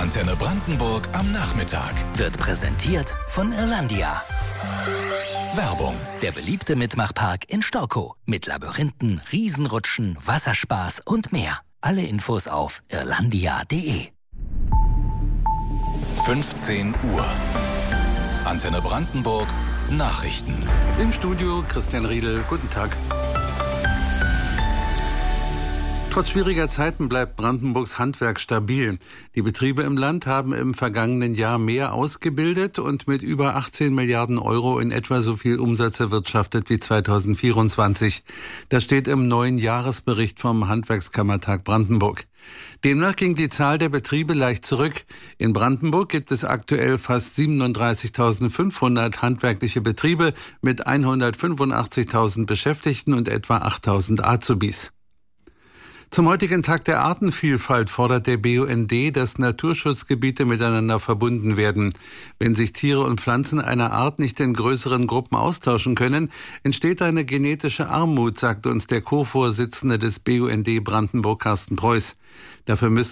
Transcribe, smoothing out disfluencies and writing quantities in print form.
Antenne Brandenburg am Nachmittag. Wird präsentiert von Irlandia. Werbung. Der beliebte Mitmachpark in Storkow. Mit Labyrinthen, Riesenrutschen, Wasserspaß und mehr. Alle Infos auf irlandia.de. 15 Uhr. Antenne Brandenburg Nachrichten. Im Studio Christian Riedel. Guten Tag. Trotz schwieriger Zeiten bleibt Brandenburgs Handwerk stabil. Die Betriebe im Land haben im vergangenen Jahr mehr ausgebildet und mit über 18 Milliarden Euro in etwa so viel Umsatz erwirtschaftet wie 2024. Das steht im neuen Jahresbericht vom Handwerkskammertag Brandenburg. Demnach ging die Zahl der Betriebe leicht zurück. In Brandenburg gibt es aktuell fast 37.500 handwerkliche Betriebe mit 185.000 Beschäftigten und etwa 8.000 Azubis. Zum heutigen Tag der Artenvielfalt fordert der BUND, dass Naturschutzgebiete miteinander verbunden werden. Wenn sich Tiere und Pflanzen einer Art nicht in größeren Gruppen austauschen können, entsteht eine genetische Armut, sagt uns der Co-Vorsitzende des BUND Brandenburg, Carsten Preuß. Dafür müssen